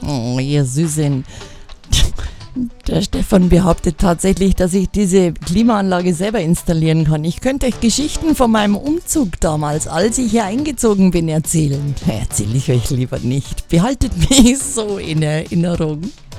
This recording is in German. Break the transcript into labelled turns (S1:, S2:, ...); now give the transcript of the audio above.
S1: Oh, ihr Süßen. Der Stefan behauptet tatsächlich, dass ich diese Klimaanlage selber installieren kann. Ich könnte euch Geschichten von meinem Umzug damals, als ich hier eingezogen bin, erzählen. Erzähle ich euch lieber nicht. Behaltet mich so in Erinnerung.